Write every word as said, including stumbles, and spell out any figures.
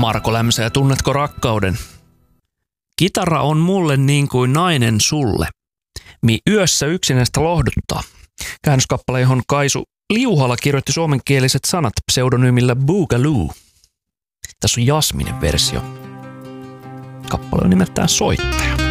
Marko Lämsä ja Tunnetko rakkauden? Kitara on mulle niin kuin nainen sulle. Mi yössä yksinäistä lohduttaa. Käännöskappale, johon Kaisu Liuhala kirjoitti suomenkieliset sanat pseudonyymillä Boogaloo. Tässä on Jasminen versio. Kappale on nimeltään Soittaja.